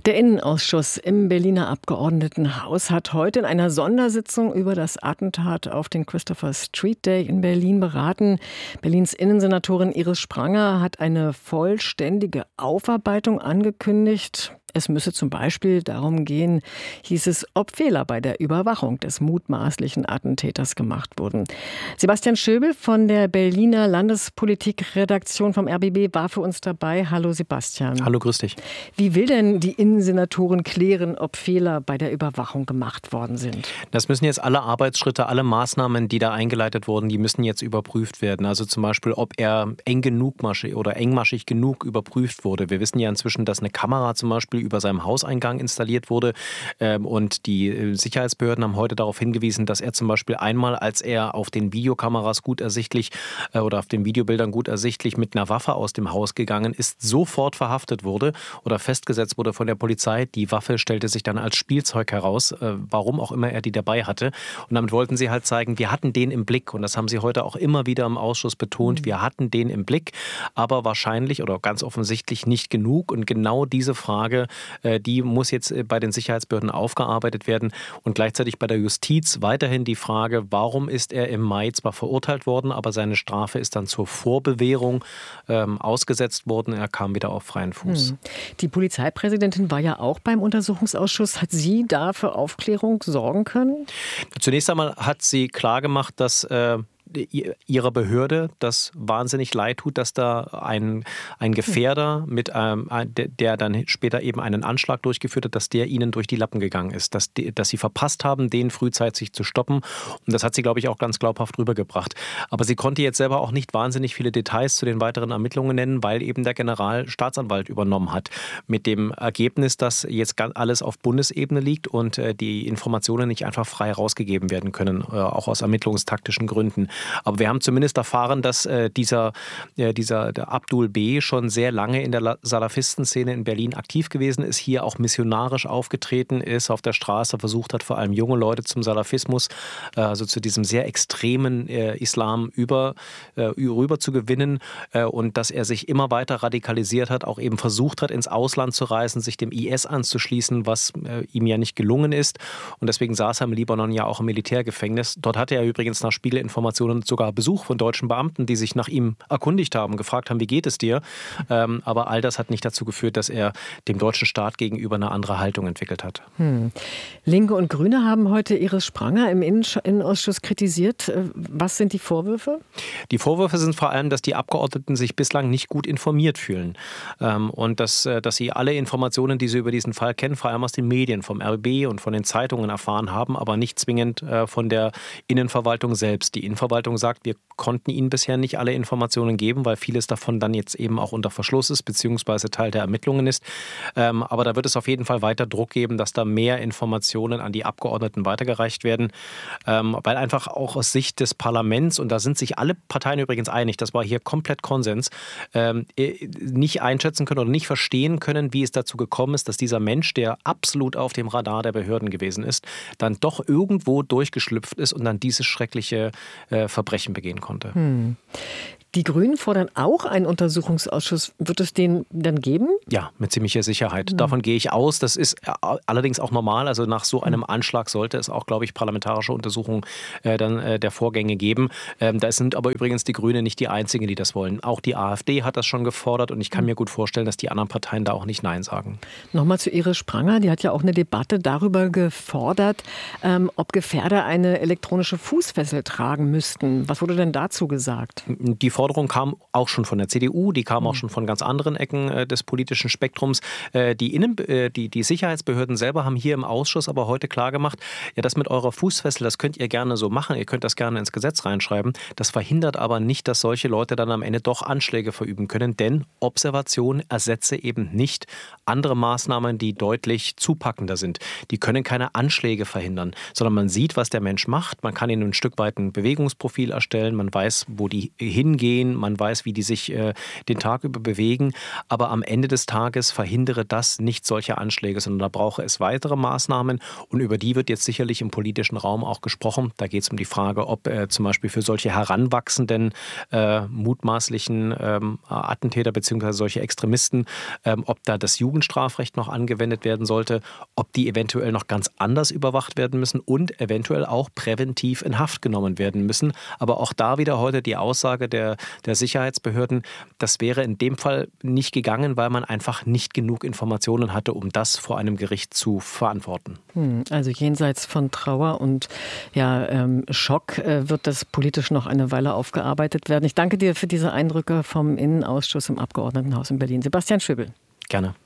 Der Innenausschuss im Berliner Abgeordnetenhaus hat heute in einer Sondersitzung über das Attentat auf den Christopher Street Day in Berlin beraten. Berlins Innensenatorin Iris Spranger hat eine vollständige Aufarbeitung angekündigt. Es müsse zum Beispiel darum gehen, hieß es, ob Fehler bei der Überwachung des mutmaßlichen Attentäters gemacht wurden. Sebastian Schöbel von der Berliner Landespolitikredaktion vom RBB war für uns dabei. Hallo Sebastian. Hallo, grüß dich. Wie will denn die Innensenatorin klären, ob Fehler bei der Überwachung gemacht worden sind? Das müssen jetzt alle Arbeitsschritte, alle Maßnahmen, die da eingeleitet wurden, die müssen jetzt überprüft werden. Also zum Beispiel, ob er engmaschig genug überprüft wurde. Wir wissen ja inzwischen, dass eine Kamera zum Beispiel über seinem Hauseingang installiert wurde. Und die Sicherheitsbehörden haben heute darauf hingewiesen, dass er zum Beispiel einmal, als er auf den Videokameras gut ersichtlich oder auf den Videobildern gut ersichtlich mit einer Waffe aus dem Haus gegangen ist, sofort verhaftet wurde oder festgesetzt wurde von der Polizei. Die Waffe stellte sich dann als Spielzeug heraus, warum auch immer er die dabei hatte. Und damit wollten sie halt zeigen, wir hatten den im Blick. Und das haben sie heute auch immer wieder im Ausschuss betont. Wir hatten den im Blick, aber wahrscheinlich oder ganz offensichtlich nicht genug. Und genau diese Frage, die muss jetzt bei den Sicherheitsbehörden aufgearbeitet werden. Und gleichzeitig bei der Justiz weiterhin die Frage, warum ist er im Mai zwar verurteilt worden, aber seine Strafe ist dann zur Vorbewährung ausgesetzt worden. Er kam wieder auf freien Fuß. Die Polizeipräsidentin war ja auch beim Untersuchungsausschuss. Hat sie da für Aufklärung sorgen können? Zunächst einmal hat sie klargemacht, dass ihrer Behörde das wahnsinnig leid tut, dass da ein Gefährder, der dann später eben einen Anschlag durchgeführt hat, dass der ihnen durch die Lappen gegangen ist. Dass sie verpasst haben, den frühzeitig zu stoppen. Und das hat sie, glaube ich, auch ganz glaubhaft rübergebracht. Aber sie konnte jetzt selber auch nicht wahnsinnig viele Details zu den weiteren Ermittlungen nennen, weil eben der Generalstaatsanwalt übernommen hat. Mit dem Ergebnis, dass jetzt alles auf Bundesebene liegt und die Informationen nicht einfach frei rausgegeben werden können, auch aus ermittlungstaktischen Gründen. Aber wir haben zumindest erfahren, dass der Abdul B. schon sehr lange in der Salafistenszene in Berlin aktiv gewesen ist, hier auch missionarisch aufgetreten ist, auf der Straße versucht hat, vor allem junge Leute zum Salafismus, also zu diesem sehr extremen Islam rüber zu gewinnen und dass er sich immer weiter radikalisiert hat, auch eben versucht hat, ins Ausland zu reisen, sich dem IS anzuschließen, was ihm ja nicht gelungen ist. Und deswegen saß er im Libanon ja auch im Militärgefängnis. Dort hatte er übrigens nach Spiegelinformationen sogar Besuch von deutschen Beamten, die sich nach ihm erkundigt haben, gefragt haben, wie geht es dir? Aber all das hat nicht dazu geführt, dass er dem deutschen Staat gegenüber eine andere Haltung entwickelt hat. Linke und Grüne haben heute Iris Spranger im Innenausschuss kritisiert. Was sind die Vorwürfe? Die Vorwürfe sind vor allem, dass die Abgeordneten sich bislang nicht gut informiert fühlen. Und dass sie alle Informationen, die sie über diesen Fall kennen, vor allem aus den Medien, vom RBB und von den Zeitungen erfahren haben, aber nicht zwingend von der Innenverwaltung selbst. Die Innenverwaltung sagt, wir konnten Ihnen bisher nicht alle Informationen geben, weil vieles davon dann jetzt eben auch unter Verschluss ist, beziehungsweise Teil der Ermittlungen ist. Aber da wird es auf jeden Fall weiter Druck geben, dass da mehr Informationen an die Abgeordneten weitergereicht werden, weil einfach auch aus Sicht des Parlaments, und da sind sich alle Parteien übrigens einig, das war hier komplett Konsens, nicht einschätzen können oder nicht verstehen können, wie es dazu gekommen ist, dass dieser Mensch, der absolut auf dem Radar der Behörden gewesen ist, dann doch irgendwo durchgeschlüpft ist und dann dieses schreckliche Verbrechen begehen konnte. Die Grünen fordern auch einen Untersuchungsausschuss. Wird es den dann geben? Ja, mit ziemlicher Sicherheit. Davon gehe ich aus. Das ist allerdings auch normal. Also nach so einem Anschlag sollte es auch, glaube ich, parlamentarische Untersuchungen der Vorgänge geben. Da sind aber übrigens die Grünen nicht die einzigen, die das wollen. Auch die AfD hat das schon gefordert und ich kann mir gut vorstellen, dass die anderen Parteien da auch nicht Nein sagen. Nochmal zu Iris Spranger. Die hat ja auch eine Debatte darüber gefordert, ob Gefährder eine elektronische Fußfessel tragen müssten. Was wurde denn dazu gesagt? Die Forderung kam auch schon von der CDU, die kam auch schon von ganz anderen Ecken des politischen Spektrums. Die Sicherheitsbehörden selber haben hier im Ausschuss aber heute klargemacht, ja, das mit eurer Fußfessel, das könnt ihr gerne so machen, ihr könnt das gerne ins Gesetz reinschreiben. Das verhindert aber nicht, dass solche Leute dann am Ende doch Anschläge verüben können, denn Observation ersetze eben nicht andere Maßnahmen, die deutlich zupackender sind. Die können keine Anschläge verhindern, sondern man sieht, was der Mensch macht, man kann ihnen ein Stück weit ein Bewegungsprofil erstellen, man weiß, wo die hingehen, umgehen, man weiß, wie die sich den Tag über bewegen, aber am Ende des Tages verhindere das nicht solche Anschläge, sondern da brauche es weitere Maßnahmen und über die wird jetzt sicherlich im politischen Raum auch gesprochen. Da geht es um die Frage, ob zum Beispiel für solche heranwachsenden mutmaßlichen Attentäter bzw. solche Extremisten, ob da das Jugendstrafrecht noch angewendet werden sollte, ob die eventuell noch ganz anders überwacht werden müssen und eventuell auch präventiv in Haft genommen werden müssen. Aber auch da wieder heute die Aussage der Sicherheitsbehörden, das wäre in dem Fall nicht gegangen, weil man einfach nicht genug Informationen hatte, um das vor einem Gericht zu verantworten. Also jenseits von Trauer und Schock wird das politisch noch eine Weile aufgearbeitet werden. Ich danke dir für diese Eindrücke vom Innenausschuss im Abgeordnetenhaus in Berlin. Sebastian Schöbel. Gerne.